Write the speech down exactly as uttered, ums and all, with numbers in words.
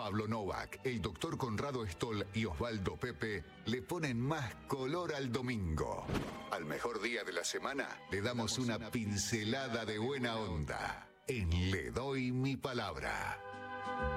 Pablo Novak, el doctor Conrado Stoll y Osvaldo Pepe le ponen más color al domingo. Al mejor día de la semana le damos una pincelada de buena onda en Le Doy Mi Palabra.